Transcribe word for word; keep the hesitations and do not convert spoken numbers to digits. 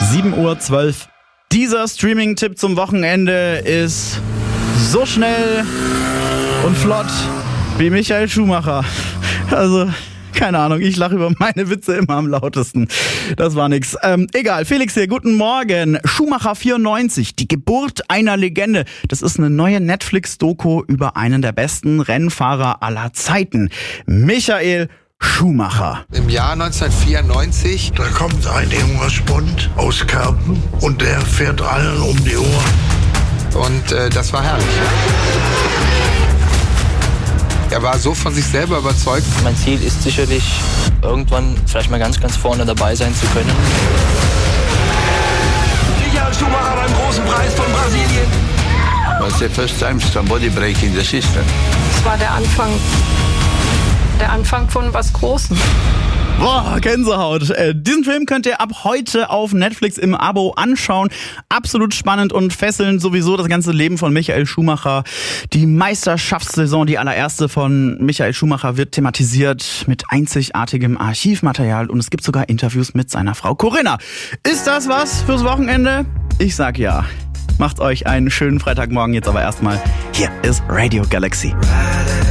sieben Uhr zwölf. Dieser Streaming-Tipp zum Wochenende ist so schnell und flott wie Michael Schumacher. Also, keine Ahnung, ich lache über meine Witze immer am lautesten. Das war nix. Ähm, egal, Felix hier, guten Morgen. Schumacher vierundneunzig, die Geburt einer Legende. Das ist eine neue Netflix-Doku über einen der besten Rennfahrer aller Zeiten. Michael Schumacher. Im Jahr neunzehnhundertvierundneunzig. Da kommt ein junger Spund aus Kerpen und der fährt allen um die Ohren. Und äh, das war herrlich. Er war so von sich selber überzeugt. Mein Ziel ist sicherlich, irgendwann vielleicht mal ganz, ganz vorne dabei sein zu können. Michael Schumacher beim großen Preis von Brasilien. Was the first time somebody breaking the system. Das war der Anfang, der Anfang von was Großem. Boah, Gänsehaut. Äh, diesen Film könnt ihr ab heute auf Netflix im Abo anschauen. Absolut spannend und fesselnd sowieso das ganze Leben von Michael Schumacher. Die Meisterschaftssaison, die allererste von Michael Schumacher, wird thematisiert mit einzigartigem Archivmaterial und es gibt sogar Interviews mit seiner Frau Corinna. Ist das was fürs Wochenende? Ich sag ja. Macht euch einen schönen Freitagmorgen jetzt aber erstmal. Hier ist Radio Galaxy.